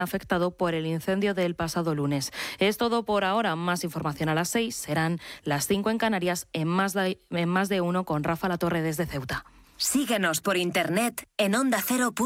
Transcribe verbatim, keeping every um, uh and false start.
afectado por el incendio del pasado lunes. Es todo por ahora. Más información a las seis. Serán las cinco en Canarias, en más de, en más de uno con Rafa La Torre desde Ceuta. Síguenos por internet en onda cero.